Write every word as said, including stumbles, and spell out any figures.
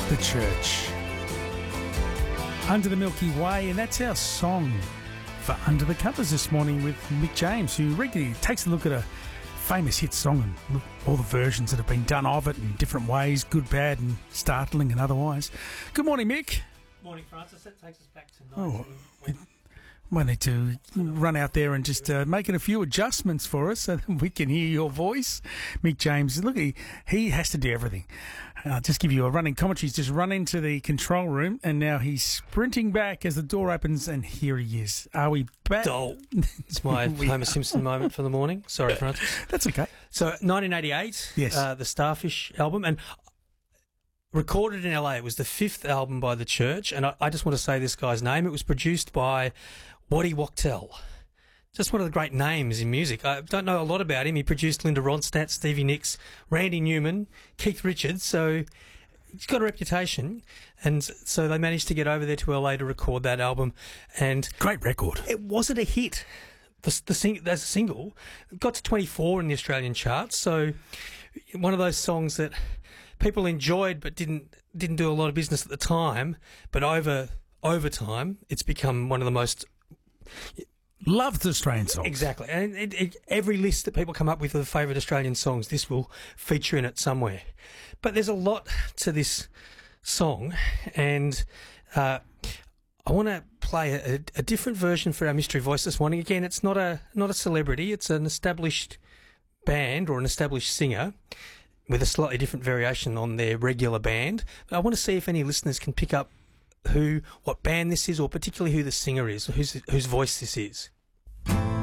The Church. Under the Milky Way, and that's our song for Under the Covers this morning with Mick James, who regularly takes a look at a famous hit song and all the versions that have been done of it in different ways, good, bad and startling and otherwise. Good morning, Mick. Morning, Francis. That takes us back to Oh, we might need to run out there and just uh, making a few adjustments for us so that we can hear your voice. Mick James, look, he, he has to do everything. I'll just give you a running commentary. He's just run into the control room and now he's sprinting back as the door opens and here he is. Are we back? Oh, it's my Homer Simpson moment for the morning. Sorry, Francis. That's okay. So, nineteen eighty-eight, Yes. uh, the Starfish album, and recorded in L A. It was the fifth album by The Church, and I, I just want to say this guy's name. It was produced by Waddy Wachtel. Just one of the great names in music. I don't know a lot about him. He produced Linda Ronstadt, Stevie Nicks, Randy Newman, Keith Richards, so he's got a reputation. And so they managed to get over there to L A to record that album. And Great record. it wasn't a hit. The, the sing, as a single, it got to twenty-four in the Australian charts. So one of those songs that people enjoyed but didn't didn't do a lot of business at the time. But over over time, it's become one of the most... Love the Australian songs. Exactly. And it, it, every list that people come up with of favourite Australian songs, this will feature in it somewhere. But there's a lot to this song, and uh, I want to play a, a different version for our mystery voice this morning. Again, it's not a not a celebrity. It's an established band or an established singer with a slightly different variation on their regular band. But I want to see if any listeners can pick up who, what band this is, or particularly who the singer is, or whose whose voice this is.